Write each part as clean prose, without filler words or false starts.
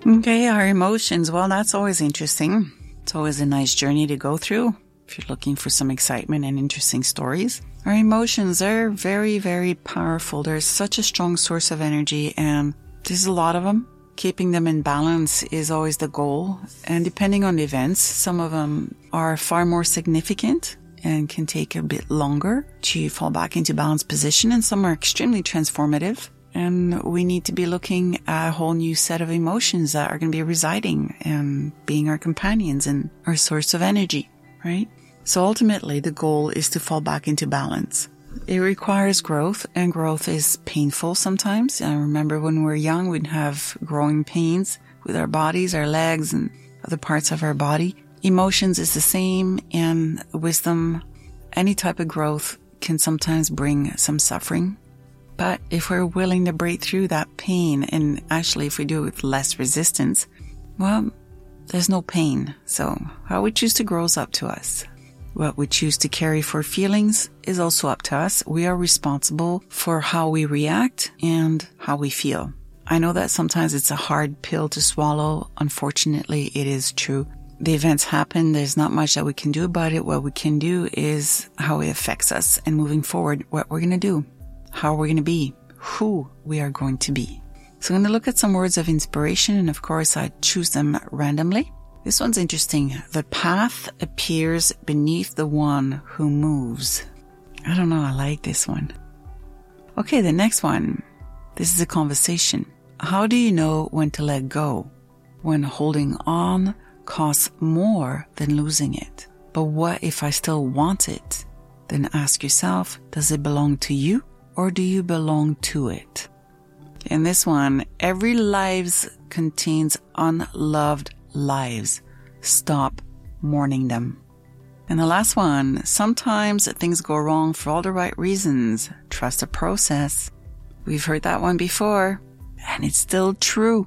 Okay, our emotions. Well, that's always interesting. It's always a nice journey to go through if you're looking for some excitement and interesting stories. Our emotions are very, very powerful. They're such a strong source of energy, and there's a lot of them. Keeping them in balance is always the goal. And depending on the events, some of them are far more significant and can take a bit longer to fall back into balanced position, and some are extremely transformative. And we need to be looking at a whole new set of emotions that are going to be residing and being our companions and our source of energy, right? So ultimately, the goal is to fall back into balance. It requires growth, and growth is painful sometimes. I remember when we were young, we'd have growing pains with our bodies, our legs, and other parts of our body. Emotions is the same, and wisdom, any type of growth can sometimes bring some suffering. But if we're willing to break through that pain, and actually if we do it with less resistance, well, there's no pain. So how we choose to grow is up to us. What we choose to carry for feelings is also up to us. We are responsible for how we react and how we feel. I know that sometimes it's a hard pill to swallow. Unfortunately, it is true. The events happen. There's not much that we can do about it. What we can do is how it affects us, and moving forward, what we're going to do. How we're going to be, who we are going to be. So I'm going to look at some words of inspiration, and of course I choose them randomly. This one's interesting. The path appears beneath the one who moves. I don't know, I like this one. Okay, the next one. This is a conversation. How do you know when to let go? When holding on costs more than losing it. But what if I still want it? Then ask yourself, does it belong to you? Or do you belong to it? In this one, every lives contains unloved lives. Stop mourning them. And the last one, sometimes things go wrong for all the right reasons. Trust the process. We've heard that one before, and it's still true.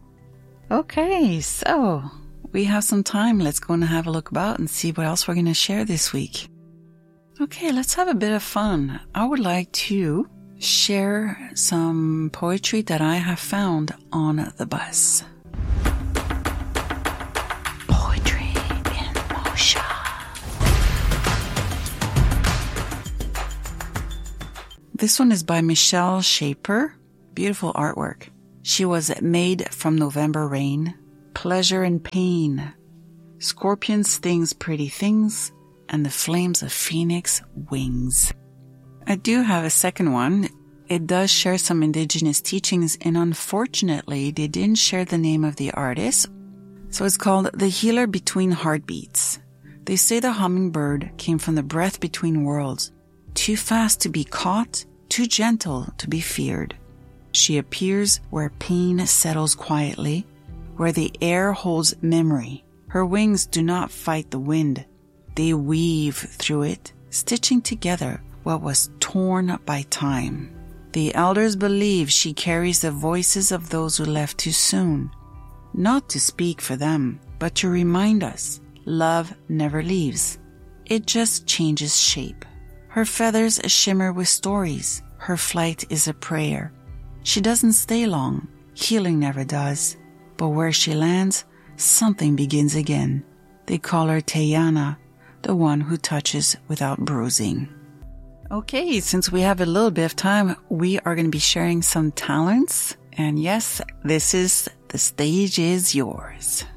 Okay, so we have some time. Let's go and have a look about and see what else we're going to share this week. Okay, let's have a bit of fun. I would like to share some poetry that I have found on the bus. Poetry in motion. This one is by Michelle Schaper. Beautiful artwork. She was made from November rain, pleasure and pain. Scorpion stings pretty things, and the flames of phoenix wings. I do have a second one. It does share some indigenous teachings, and unfortunately, they didn't share the name of the artist. So it's called The Healer Between Heartbeats. They say the hummingbird came from the breath between worlds, too fast to be caught, too gentle to be feared. She appears where pain settles quietly, where the air holds memory. Her wings do not fight the wind. They weave through it, stitching together what was torn by time. The elders believe she carries the voices of those who left too soon, not to speak for them, but to remind us love never leaves. It just changes shape. Her feathers shimmer with stories. Her flight is a prayer. She doesn't stay long. Healing never does. But where she lands, something begins again. They call her Teyana, the one who touches without bruising. Okay, since we have a little bit of time, we are going to be sharing some talents. And yes, the stage is yours.